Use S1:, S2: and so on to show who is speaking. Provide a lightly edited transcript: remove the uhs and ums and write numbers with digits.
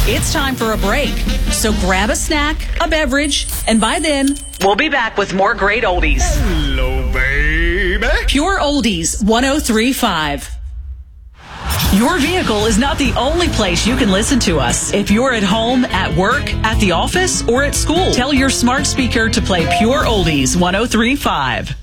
S1: It's time for a break. So grab a snack, a beverage, and by then, we'll be back with more great oldies.
S2: Hello, baby.
S1: Pure Oldies 103.5. Your vehicle is not the only place you can listen to us. If you're at home, at work, at the office, or at school, tell your smart speaker to play Pure Oldies 103.5.